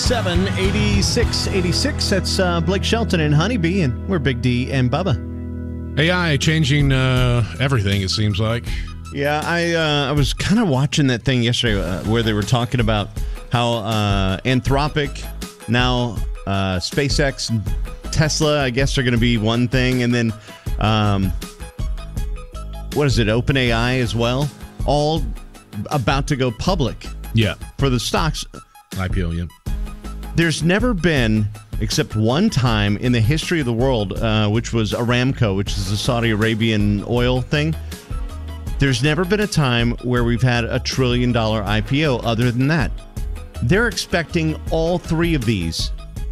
877-8686. That's Blake Shelton and Honeybee, and we're Big D and Bubba. AI changing everything, it seems like. Yeah, I was kind of watching that thing yesterday where they were talking about how Anthropic, now SpaceX, and Tesla, I guess, are going to be one thing, and then what is it, OpenAI as well, all about to go public. Yeah. For the stocks. IPO, yeah. There's never been, except one time in the history of the world, which was Aramco, which is the Saudi Arabian oil thing. There's never been a time where we've had a $1 trillion IPO other than that. They're expecting all three of these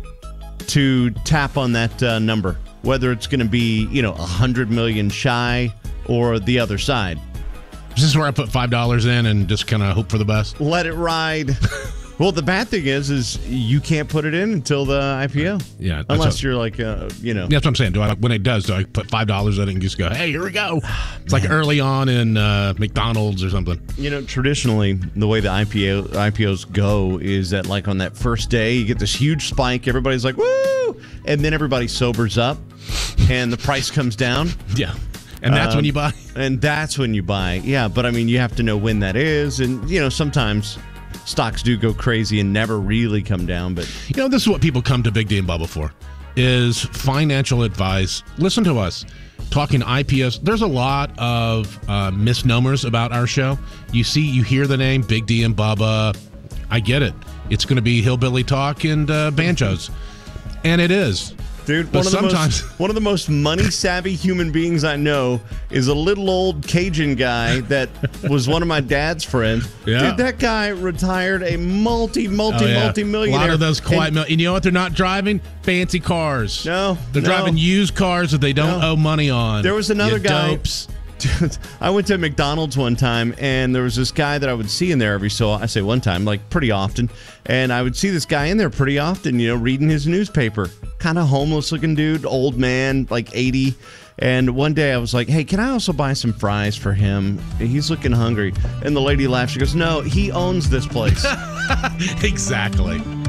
to tap on that number, whether it's going to be, 100 million shy or the other side. Is this where I put $5 in and just kind of hope for the best? Let it ride. Well, the bad thing is you can't put it in until the IPO. Yeah. Unless you're like, Yeah, that's what I'm saying. When it does, do I put $5 in it and just go, hey, here we go? It's like early on in McDonald's or something. Traditionally, the way the IPOs go is that, like, on that first day, you get this huge spike. Everybody's like, woo! And then everybody sobers up and the price comes down. Yeah. And that's when you buy? And that's when you buy. Yeah, but I mean, you have to know when that is. And, sometimes stocks do go crazy and never really come down. But this is what people come to Big D and Bubba for, is financial advice. Listen to us talking IPOs. There's a lot of misnomers about our show. You hear the name Big D and Bubba. I get it. It's going to be hillbilly talk and banjos. And it is. Dude, one of the most money-savvy human beings I know is a little old Cajun guy that was one of my dad's friends. Yeah. Dude, that guy retired a multi-millionaire. A lot of those quiet and you know what they're not driving? Fancy cars. No. They're driving used cars that they don't owe money on. There was another guy. Dopes. Dude, I went to McDonald's one time, and there was this guy that I would see in there I say one time, like pretty often, and I would see this guy in there pretty often, reading his newspaper. Kind of homeless-looking dude, old man, like 80. And one day I was like, hey, can I also buy some fries for him? He's looking hungry. And the lady laughed. She goes, no, he owns this place. Exactly.